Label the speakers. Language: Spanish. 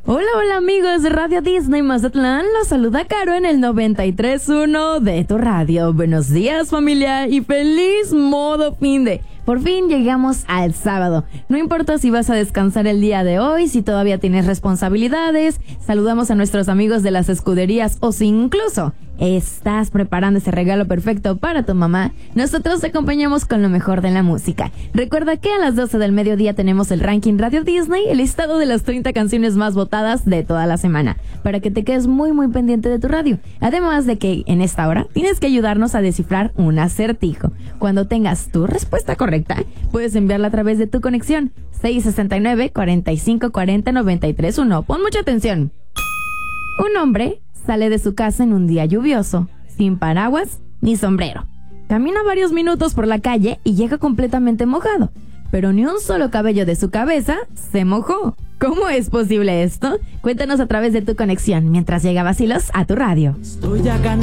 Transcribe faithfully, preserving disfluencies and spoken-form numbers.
Speaker 1: Hola, hola amigos de Radio Disney Mazatlán, los saluda Caro en el noventa y tres punto uno de tu radio. Buenos días familia y feliz modo finde. Por fin llegamos al sábado. No importa si vas a descansar el día de hoy, si todavía tienes responsabilidades, saludamos a nuestros amigos de las escuderías o si incluso estás preparando ese regalo perfecto para tu mamá, nosotros te acompañamos con lo mejor de la música. Recuerda que a las doce del mediodía tenemos el ranking Radio Disney, el listado de las treinta canciones más votadas de toda la semana, para que te quedes muy muy pendiente de tu radio. Además de que en esta hora tienes que ayudarnos a descifrar un acertijo. Cuando tengas tu respuesta correcta, puedes enviarla a través de tu conexión seis sesenta y nueve, cuarenta y cinco cuarenta, noventa y tres uno. Pon mucha atención. Un hombre sale de su casa en un día lluvioso, sin paraguas ni sombrero. Camina varios minutos por la calle y llega completamente mojado, pero ni un solo cabello de su cabeza se mojó. ¿Cómo es posible esto? Cuéntanos a través de tu conexión mientras llega Vacilos a tu radio.
Speaker 2: Estoy ya cansado.